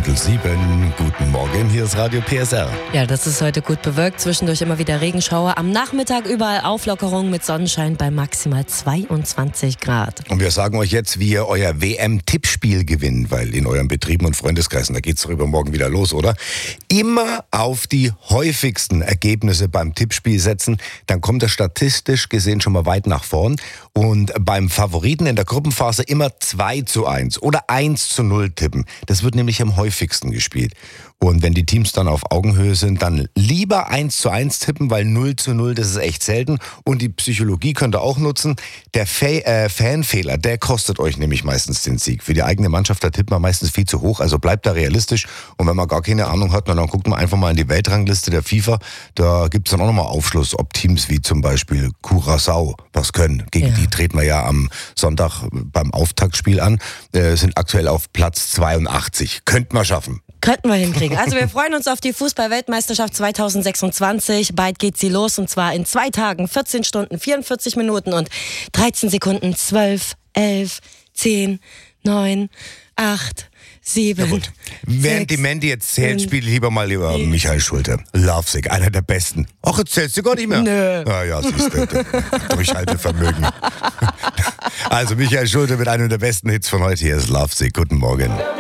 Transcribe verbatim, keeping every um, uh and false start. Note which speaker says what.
Speaker 1: Viertel sieben. Guten Morgen, hier ist Radio P S R.
Speaker 2: Ja, das ist heute gut bewölkt. Zwischendurch immer wieder Regenschauer. Am Nachmittag überall Auflockerung mit Sonnenschein bei maximal zweiundzwanzig Grad.
Speaker 1: Und wir sagen euch jetzt, wie ihr euer W M-Tippspiel gewinnt, weil in euren Betrieben und Freundeskreisen, da geht's doch übermorgen wieder los, oder? Immer auf die häufigsten Ergebnisse beim Tippspiel setzen, dann kommt er statistisch gesehen schon mal weit nach vorn. Und beim Favoriten in der Gruppenphase immer zwei zu eins oder eins zu null tippen. Das wird nämlich am häufigsten gespielt. Und wenn die Teams dann auf Augenhöhe sind, dann lieber eins zu eins tippen, weil null zu null, das ist echt selten. Und die Psychologie könnt ihr auch nutzen. Der Fa- äh, Fanfehler, der kostet euch nämlich meistens den Sieg. Für die eigene Mannschaft, da tippt man meistens viel zu hoch, also bleibt da realistisch. Und wenn man gar keine Ahnung hat, dann guckt man einfach mal in die Weltrangliste der FIFA. Da gibt es dann auch nochmal Aufschluss, ob Teams wie zum Beispiel Curaçao was können. Gegen
Speaker 2: Ja.
Speaker 1: die treten wir ja am Sonntag beim Auftaktspiel an, äh, sind aktuell auf Platz zweiundachtzig. Könnten wir schaffen.
Speaker 2: Könnten wir hinkriegen. Also wir freuen uns auf die Fußball-Weltmeisterschaft zweitausendsechsundzwanzig. Bald geht sie los und zwar in zwei Tagen, vierzehn Stunden, vierundvierzig Minuten und dreizehn Sekunden. zwölf, elf, zehn, neun, acht, sieben.
Speaker 1: Ja gut. Während
Speaker 2: sechs,
Speaker 1: die Mandy jetzt zählt,
Speaker 2: fünf,
Speaker 1: spiele ich lieber mal lieber
Speaker 2: vier.
Speaker 1: Michael Schulte. Lovesick, einer der Besten. Ach, jetzt zählst du gar nicht mehr?
Speaker 2: Nö.
Speaker 1: Ah ja, siehst du. Durchhaltevermögen. Also Michael Schulte mit einem der besten Hits von heute. Hier ist Lovesick. Guten Morgen.